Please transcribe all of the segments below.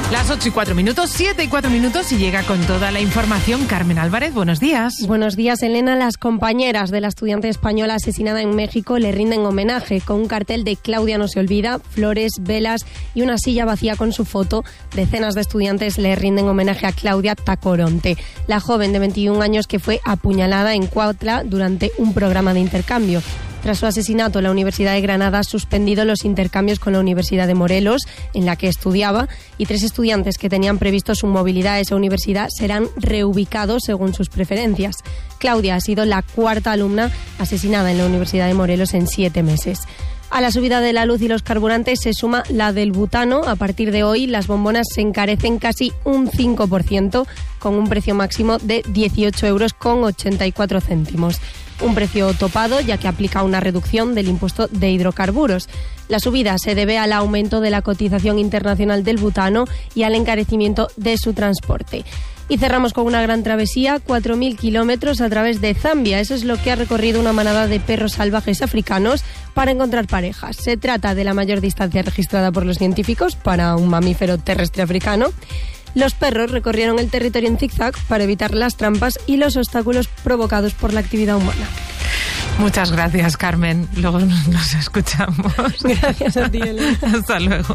Las 8:04, 7:04, y llega con toda la información Carmen Álvarez. Buenos días. Buenos días, Elena. Las compañeras de la estudiante española asesinada en México le rinden homenaje con un cartel de Claudia no se olvida, flores, velas y una silla vacía con su foto. Decenas de estudiantes le rinden homenaje a Claudia Tacoronte, la joven de 21 años que fue apuñalada en Cuautla durante un programa de intercambio. Tras su asesinato, la Universidad de Granada ha suspendido los intercambios con la Universidad de Morelos, en la que estudiaba, y 3 estudiantes que tenían previsto su movilidad a esa universidad serán reubicados según sus preferencias. Claudia ha sido la 4ª alumna asesinada en la Universidad de Morelos en 7 meses. A la subida de la luz y los carburantes se suma la del butano. A partir de hoy, las bombonas se encarecen casi un 5%, con un precio máximo de 18,84 €. Un precio topado, ya que aplica una reducción del impuesto de hidrocarburos. La subida se debe al aumento de la cotización internacional del butano y al encarecimiento de su transporte. Y cerramos con una gran travesía, 4.000 kilómetros a través de Zambia. Eso es lo que ha recorrido una manada de perros salvajes africanos para encontrar parejas. Se trata de la mayor distancia registrada por los científicos para un mamífero terrestre africano. Los perros recorrieron el territorio en zigzag para evitar las trampas y los obstáculos provocados por la actividad humana. Muchas gracias, Carmen. Luego nos escuchamos. Gracias a ti, Elena. Hasta luego.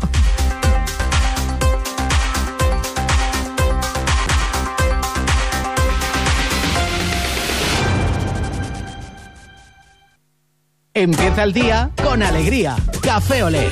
Empieza el día con alegría. Café Olé.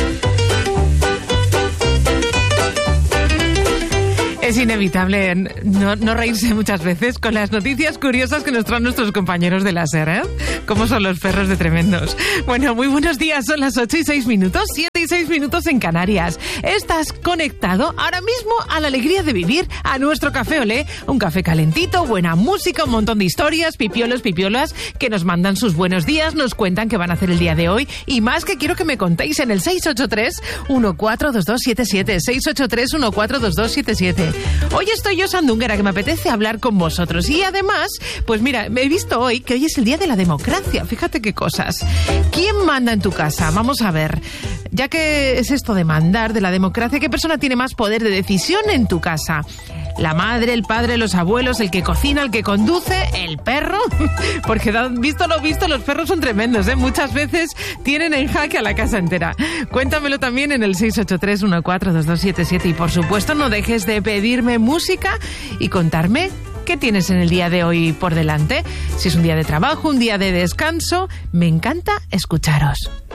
Es inevitable no reírse muchas veces con las noticias curiosas que nos traen nuestros compañeros de la SER, ¿eh? Cómo son los perros de tremendos. Bueno, muy buenos días, son las 8:06, 7:06 en Canarias. Estás conectado ahora mismo a la alegría de vivir, a nuestro Café Olé, un café calentito, buena música, un montón de historias, pipiolas que nos mandan sus buenos días, nos cuentan qué van a hacer el día de hoy y más que quiero que me contéis en el 683-142277, 683-142277. Hoy estoy yo sandunguera, que me apetece hablar con vosotros. Y además, pues mira, he visto hoy que hoy es el día de la democracia. Fíjate qué cosas. ¿Quién manda en tu casa? Vamos a ver. Ya que es esto de mandar, de la democracia, ¿qué persona tiene más poder de decisión en tu casa? ¿La madre, el padre, los abuelos, el que cocina, el que conduce, el perro? Porque visto lo visto, los perros son tremendos, ¿eh? Muchas veces tienen en jaque a la casa entera. Cuéntamelo también en el 683-142277 y por supuesto no dejes de pedirme música y contarme qué tienes en el día de hoy por delante. Si es un día de trabajo, un día de descanso, me encanta escucharos.